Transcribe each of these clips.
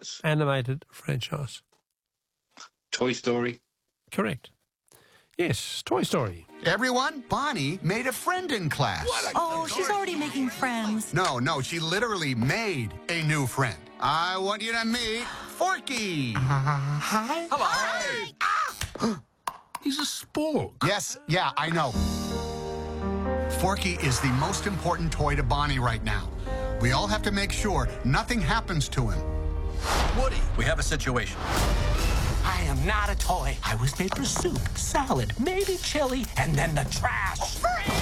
franchise. Animated franchise. Toy Story. Correct. Yes, Toy Story. Everyone, Bonnie made a friend in class. Oh, she's already making friends. No, she literally made a new friend. I want you to meet Forky. Hi. Hello. He's a spork. Yes, yeah, I know. Forky is the most important toy to Bonnie right now. We all have to make sure nothing happens to him. Woody, we have a situation. I am not a toy. I was made for soup, salad, maybe chili, and then the trash.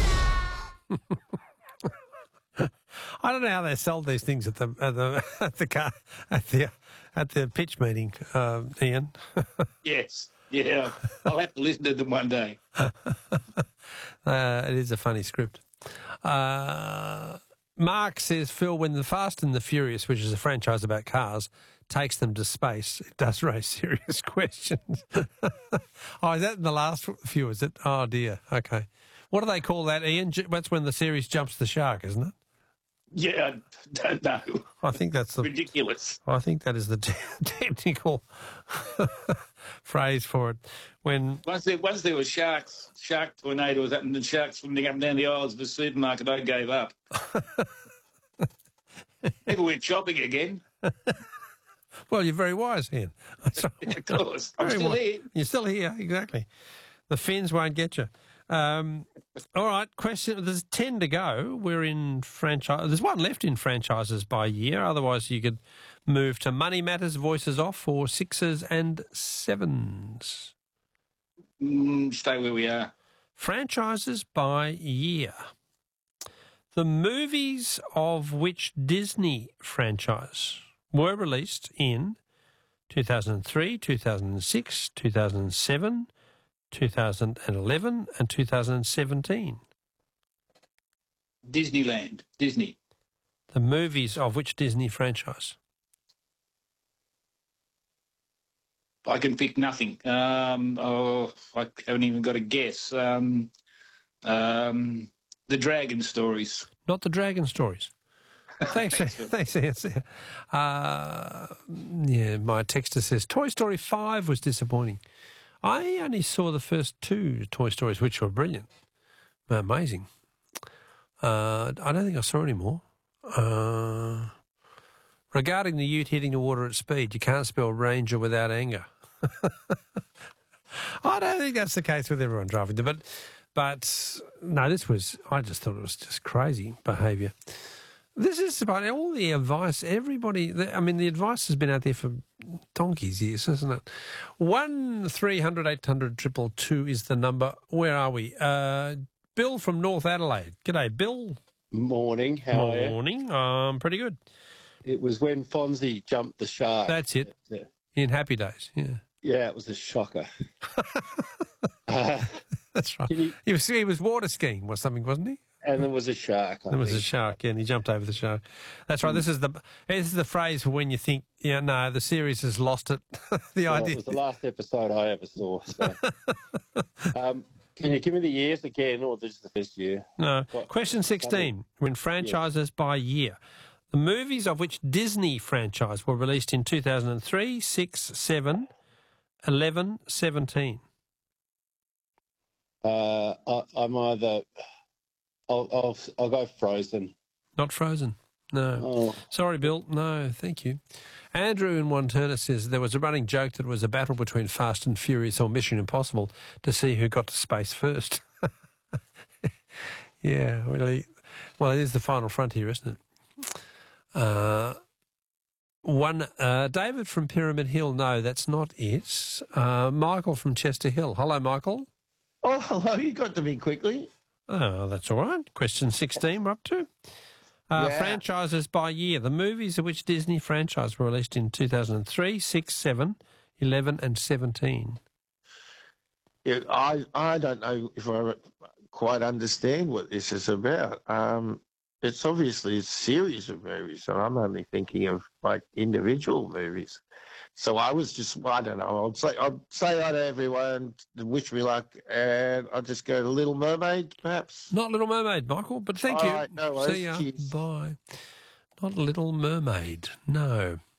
I don't know how they sold these things at the pitch meeting, Ian. Yes. Yeah. I'll have to listen to them one day. It is a funny script. Mark says, Phil, when The Fast and the Furious, which is a franchise about cars, takes them to space, it does raise serious questions. Oh, is that in the last few, is it? Oh, dear. Okay. What do they call that, Ian? That's when the series jumps the shark, isn't it? Yeah, I don't know. I think that's the... Ridiculous. I think that is the technical phrase for it. When Once there were shark tornadoes and the sharks swimming up and down the aisles of the supermarket, I gave up. People went shopping again. Well, you're very wise, Ian. Of course. I'm Very still wise. here. You're still here, exactly. The fins won't get you. All right, question. There's 10 to go. We're in franchise. There's one left in franchises by year. Otherwise, you could move to Money Matters, Voices Off, or Sixes and Sevens. Stay where we are. Franchises by year. The movies of which Disney franchise were released in 2003, 2006, 2007, 2011 and 2017. Disneyland. Disney. The movies of which Disney franchise? I can pick nothing. I haven't even got a guess. The Dragon Stories. Not the Dragon Stories. Thanks. Thanks, Ian. Yeah, my texter says Toy Story 5 was disappointing. I only saw the first two Toy Stories, which were brilliant. Amazing. I don't think I saw any more. Regarding the ute hitting the water at speed, you can't spell ranger without anger. I don't think that's the case with everyone driving them. But no, I just thought it was just crazy behaviour. This is about all the advice. The advice has been out there for donkey's years, isn't it? 1-300-800-222 is the number. Where are we? Bill from North Adelaide. G'day, Bill. Morning. How are you? Morning. Pretty good. It was when Fonzie jumped the shark. That's it. Yeah. In Happy Days, yeah. Yeah, it was a shocker. That's right. He was water skiing or something, wasn't he? And there was a shark. There was a shark, yeah, and he jumped over the shark. That's right. This is the phrase for when you think, yeah, no, the series has lost it. Idea. It was the last episode I ever saw. So. Can you give me the years again, or just the first year? No. Question 16. When franchises by year. The movies of which Disney franchise were released in 2003, 6, 7, 11, 17. I'm either... I'll go Frozen. Not Frozen. No. Oh. Sorry, Bill. No, thank you. Andrew in Montana says there was a running joke that it was a battle between Fast and Furious or Mission Impossible to see who got to space first. Yeah, really. Well, it is the final frontier, isn't it? David from Pyramid Hill. No, that's not it. Michael from Chester Hill. Hello, Michael. Oh, hello. You got to me quickly. Oh, that's all right. Question 16 we're up to. Franchises by year. The movies of which Disney franchise were released in 2003, 6, 7, 11 and 17. Yeah, I don't know if I quite understand what this is about. It's obviously a series of movies, so I'm only thinking of like individual movies. So I was just, I don't know, I'd say hi to everyone, wish me luck, and I'll just go to Little Mermaid, perhaps. Not Little Mermaid, Michael, but thank you. All right, no worries. See ya. Cheers. Bye. Not Little Mermaid, no.